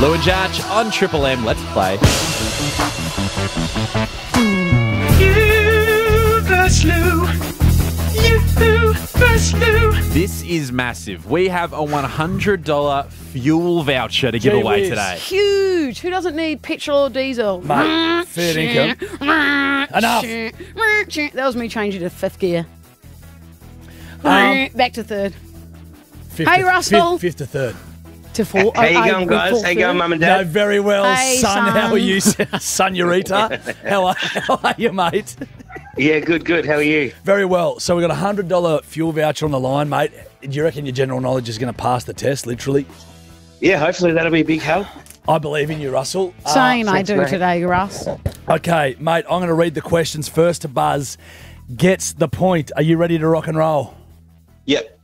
Lou and Judge on Triple M. Let's play. You versus Lou. You versus Lou. This is massive. We have a $100 fuel voucher to give Gee away whiz. today. Huge. Who doesn't need petrol or diesel? Mate, fair income. Enough. That was me changing to fifth gear. Um, Back to third. Fifth Hey, to- Russell. Fifth to third. To four. How you going, guys? How you going, Mum and No, Dad? very well, Hey, son. How are son. you, Senorita? How are you, mate? Yeah, good. How are you? Very well. So we've got a $100 fuel voucher on the line, mate. Do you reckon your general knowledge is going to pass the test, literally? Yeah, hopefully that'll be a big help. I believe in you, Russell. Same I thanks, do mate. today, Russ. Okay, mate, I'm going to read the questions first to Buzz. Gets the point. Are you ready to rock and roll? Yep.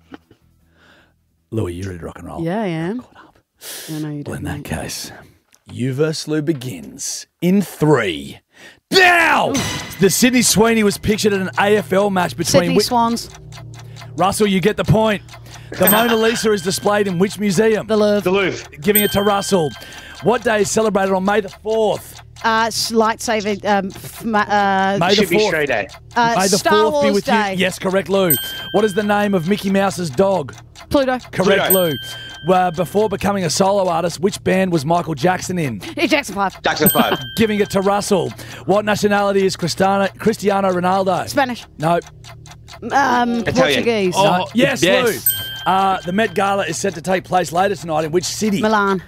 Louis, you ready to rock and roll? Yeah, I am. I know you do. Well, in that case, you versus Lou begins in 3. Now! The Sydney Sweeney was pictured at an AFL match between... Sydney Swans, Russell, you get the point. The Mona Lisa is displayed in which museum? the Louvre, The Louvre. Giving it to Russell. What day is celebrated on May the 4th? lightsaber, May the Should be 4th. Stray Day. May the Star 4th be Wars with Day. you. Yes, correct, Lou. What is the name of Mickey Mouse's dog? Pluto, Correct, Pluto. Lou. Before becoming a solo artist, which band was Michael Jackson in? Jackson 5, Jackson 5. Giving it to Russell. What nationality is Cristiano Ronaldo? Spanish, No. Portuguese, No. Yes, yes. Lou. The Met Gala is set to take place later tonight in which city? Milan,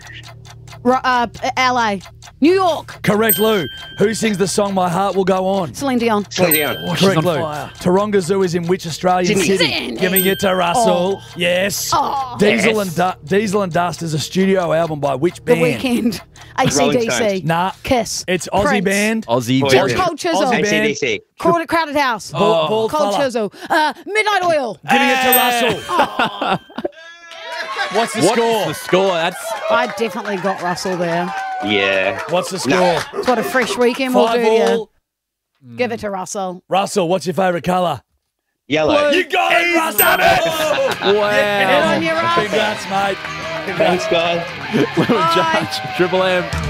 LA, New York, Correct, Lou. Who sings the song My Heart Will Go On? Celine Dion, Slow down. Correct, on Lou. fire. Taronga Zoo is in which Australian Sydney. city? Sydney. Giving it to Russell. Yes. Diesel and Dust is a studio album by which The band? Weekend, Rolling AC/DC, Stones. Nah. Kiss, It's Aussie Prince, band. Aussie. Boy, Jerry. yeah. Cold Chisel, Aussie band. ACDC. Crowded House, Bald Cold fella. Chisel, Midnight Oil. Giving it to Russell. What's the What's score? the score? That's I definitely got Russell there. Yeah. What's the score? What a fresh weekend we'll 5 do you. all. Give it to Russell. Russell, what's your favourite colour? Yellow. You got it, Russell! wow. on your ass. Congrats, mate. Thanks, guys. Lou and Judge, Triple M.